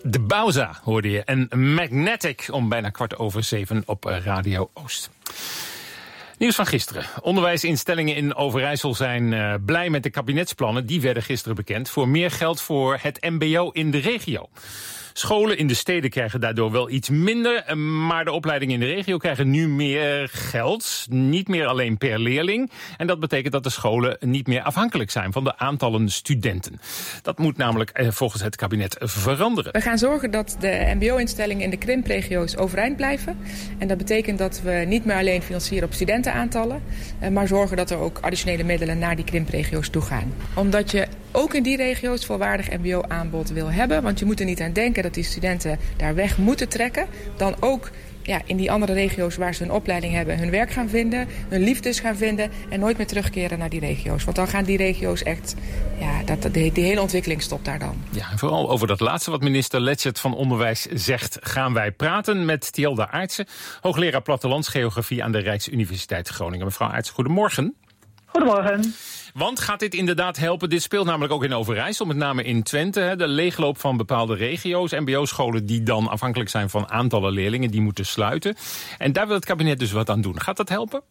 De Bauza hoorde je. En Magnetic om bijna 6:15 op Radio Oost. Nieuws van gisteren. Onderwijsinstellingen in Overijssel zijn blij met de kabinetsplannen. Die werden gisteren bekend voor meer geld voor het mbo in de regio. Scholen in de steden krijgen daardoor wel iets minder, maar de opleidingen in de regio krijgen nu meer geld. Niet meer alleen per leerling. En dat betekent dat de scholen niet meer afhankelijk zijn van de aantallen studenten. Dat moet namelijk volgens het kabinet veranderen. We gaan zorgen dat de mbo-instellingen in de krimpregio's overeind blijven. En dat betekent dat we niet meer alleen financieren op studentenaantallen, maar zorgen dat er ook additionele middelen naar die krimpregio's toe gaan. Omdat je ook in die regio's volwaardig mbo-aanbod wil hebben, want je moet er niet aan denken dat die studenten daar weg moeten trekken. Dan ook in die andere regio's waar ze hun opleiding hebben hun werk gaan vinden, hun liefdes gaan vinden en nooit meer terugkeren naar die regio's. Want dan gaan die regio's echt, die hele ontwikkeling stopt daar dan. Ja, en vooral over dat laatste wat minister Letchert van Onderwijs zegt, gaan wij praten met Tjelda Aartsen, hoogleraar plattelandsgeografie aan de Rijksuniversiteit Groningen. Mevrouw Aartsen, goedemorgen. Goedemorgen. Want gaat dit inderdaad helpen? Dit speelt namelijk ook in Overijssel, met name in Twente. De leegloop van bepaalde regio's, mbo-scholen die dan afhankelijk zijn van aantallen leerlingen, die moeten sluiten. En daar wil het kabinet dus wat aan doen. Gaat dat helpen?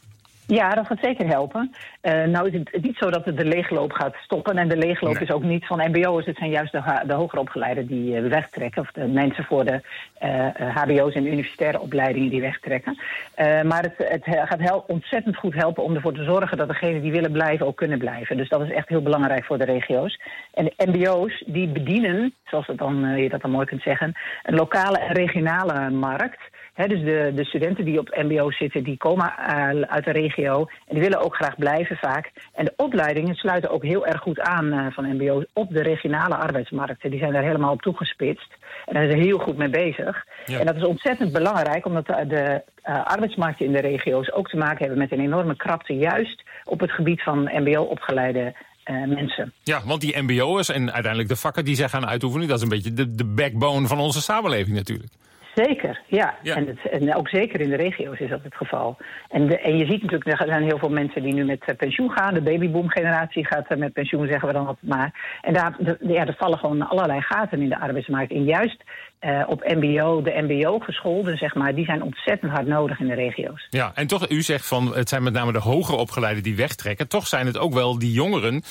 Ja, dat gaat zeker helpen. Nou is het niet zo dat de leegloop gaat stoppen. En de leegloop is ook niet van mbo's. Het zijn juist de hoger opgeleiden die wegtrekken. Of de mensen voor de hbo's en universitaire opleidingen die wegtrekken. Maar het gaat ontzettend goed helpen om ervoor te zorgen dat degenen die willen blijven ook kunnen blijven. Dus dat is echt heel belangrijk voor de regio's. En de mbo's die bedienen, zoals je dat dan mooi kunt zeggen, een lokale en regionale markt. Dus de studenten die op mbo zitten, die komen uit de regio en die willen ook graag blijven vaak. En de opleidingen sluiten ook heel erg goed aan van mbo's op de regionale arbeidsmarkten. Die zijn daar helemaal op toegespitst en daar zijn ze heel goed mee bezig. Ja. En dat is ontzettend belangrijk, omdat de arbeidsmarkten in de regio's ook te maken hebben met een enorme krapte, juist op het gebied van mbo-opgeleide mensen. Ja, want die mbo'ers en uiteindelijk de vakken die zij gaan uitoefenen, dat is een beetje de backbone van onze samenleving natuurlijk. Zeker, ja. En ook zeker in de regio's is dat het geval. En je ziet natuurlijk, er zijn heel veel mensen die nu met pensioen gaan. De babyboom-generatie gaat met pensioen, zeggen we dan altijd maar. En er vallen gewoon allerlei gaten in de arbeidsmarkt. En juist op mbo, de mbo-gescholden, zeg maar, die zijn ontzettend hard nodig in de regio's. Ja, en toch, u zegt van, het zijn met name de hoger opgeleiden die wegtrekken. Toch zijn het ook wel die jongeren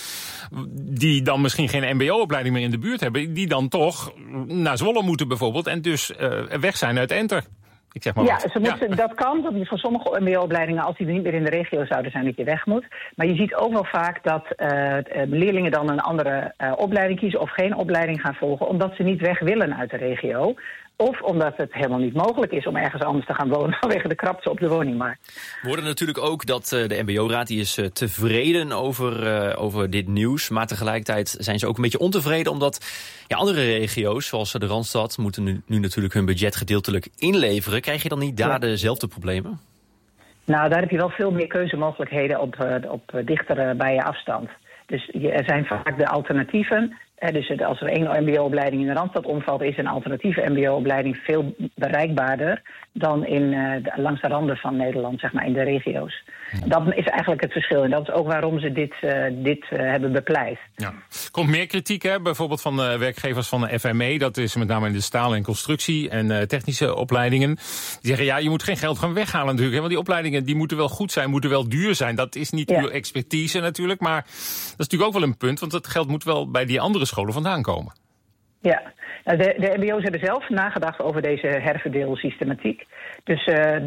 die dan misschien geen mbo-opleiding meer in de buurt hebben, die dan toch naar Zwolle moeten bijvoorbeeld en dus weg zijn uit Enter. Ik zeg maar dat kan. Dat voor sommige mbo-opleidingen, als die niet meer in de regio zouden zijn, dat je weg moet. Maar je ziet ook wel vaak dat leerlingen dan een andere opleiding kiezen of geen opleiding gaan volgen, omdat ze niet weg willen uit de regio. Of omdat het helemaal niet mogelijk is om ergens anders te gaan wonen vanwege de krapte op de woningmarkt. We hoorden natuurlijk ook dat de mbo-raad die is tevreden over dit nieuws. Maar tegelijkertijd zijn ze ook een beetje ontevreden omdat andere regio's, zoals de Randstad, moeten nu natuurlijk hun budget gedeeltelijk inleveren. Krijg je dan niet daar dezelfde problemen? Nou, daar heb je wel veel meer keuzemogelijkheden op dichter bij je afstand. Dus er zijn vaak de alternatieven. Dus als er één mbo-opleiding in de Randstad omvalt, is een alternatieve mbo-opleiding veel bereikbaarder dan langs de randen van Nederland, zeg maar, in de regio's. Dat is eigenlijk het verschil. En dat is ook waarom ze dit hebben bepleit. Ja. Komt meer kritiek, hè? Bijvoorbeeld van werkgevers van de FME. Dat is met name in de staal- en constructie en technische opleidingen. Die zeggen, je moet geen geld gaan weghalen natuurlijk. Hè? Want die opleidingen die moeten wel goed zijn, moeten wel duur zijn. Dat is niet uw expertise natuurlijk. Maar dat is natuurlijk ook wel een punt. Want het geld moet wel bij die andere scholen vandaan komen. Ja, de mbo's hebben zelf nagedacht over deze herverdeelsystematiek. Dus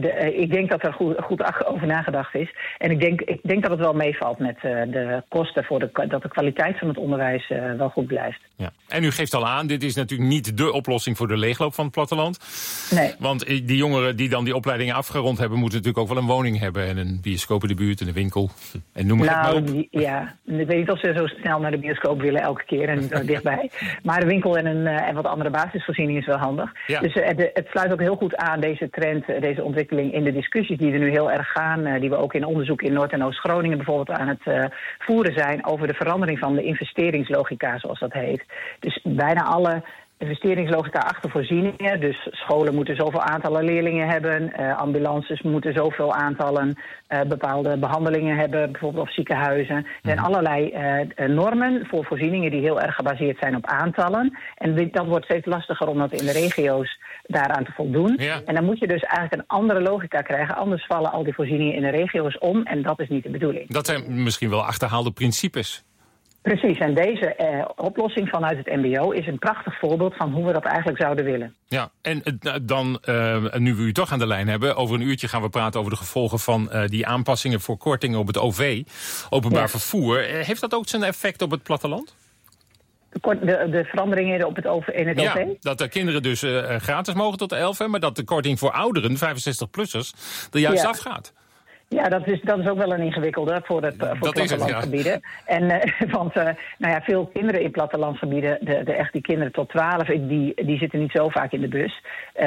ik denk dat er goed over nagedacht is. En ik denk dat het wel meevalt met de kosten dat de kwaliteit van het onderwijs wel goed blijft. Ja. En u geeft al aan, dit is natuurlijk niet dé oplossing voor de leegloop van het platteland. Nee. Want die jongeren die dan die opleidingen afgerond hebben, moeten natuurlijk ook wel een woning hebben. En een bioscoop in de buurt en een winkel. En noem maar op. Ja, ik weet niet of ze zo snel naar de bioscoop willen elke keer en dichtbij. Maar een winkel en wat andere basisvoorziening is wel handig. Ja. Dus het sluit ook heel goed aan, deze trend, deze ontwikkeling in de discussies die er nu heel erg gaan. Die we ook in onderzoek in Noord- en Oost-Groningen bijvoorbeeld aan het voeren zijn over de verandering van de investeringslogica, zoals dat heet. Dus bijna alle investeringslogica achter voorzieningen. Dus scholen moeten zoveel aantallen leerlingen hebben. Ambulances moeten zoveel aantallen bepaalde behandelingen hebben. Bijvoorbeeld of ziekenhuizen. Er zijn allerlei normen voor voorzieningen die heel erg gebaseerd zijn op aantallen. En dat wordt steeds lastiger om dat in de regio's daaraan te voldoen. Ja. En dan moet je dus eigenlijk een andere logica krijgen. Anders vallen al die voorzieningen in de regio's om. En dat is niet de bedoeling. Dat zijn misschien wel achterhaalde principes. Precies, en deze oplossing vanuit het mbo is een prachtig voorbeeld van hoe we dat eigenlijk zouden willen. Ja, en dan, nu we u toch aan de lijn hebben, over een uurtje gaan we praten over de gevolgen van die aanpassingen voor kortingen op het OV, openbaar vervoer. Heeft dat ook zijn effect op het platteland? De veranderingen op in het OV? Dat de kinderen dus gratis mogen tot de 11, maar dat de korting voor ouderen, 65-plussers, er juist afgaat. Ja, dat is ook wel een ingewikkelde voor plattelandsgebieden. Want veel kinderen in plattelandsgebieden, die kinderen tot 12, die zitten niet zo vaak in de bus.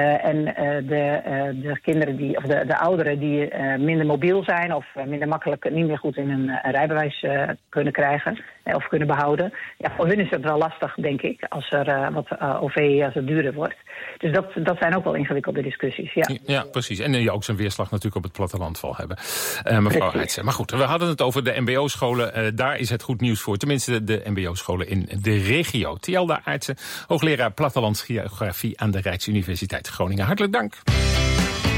De kinderen de ouderen die minder mobiel zijn of minder makkelijk niet meer goed in een rijbewijs kunnen krijgen of kunnen behouden. Ja, voor hun is het wel lastig, denk ik, als er als het duurder wordt. Dus dat zijn ook wel ingewikkelde discussies. Ja, precies. En die ook zijn weerslag natuurlijk op het platteland zal hebben. Mevrouw Heitse. Maar goed, we hadden het over de mbo-scholen. Daar is het goed nieuws voor. Tenminste, de mbo-scholen in de regio. Tjelda Aertsen, hoogleraar plattelandsgeografie aan de Rijksuniversiteit Groningen. Hartelijk dank.